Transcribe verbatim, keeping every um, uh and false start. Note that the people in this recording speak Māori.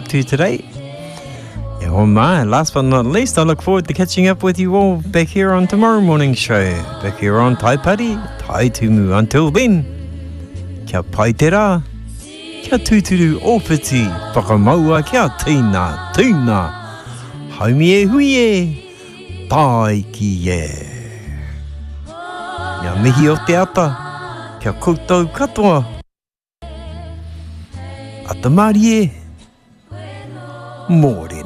to today. Yeah, oh my, last but not least, I look forward to catching up with you all back here on tomorrow morning's show. Back here on Tai Pari, Tai Tumu. Until then, kia pai te rā, kia tūturu ōpiti, whakamaua kia tīna, tūna, haumi e hui e, tai ki e. Ngā mihi o te ata, kia koutou katoa. Atamari e, mōre.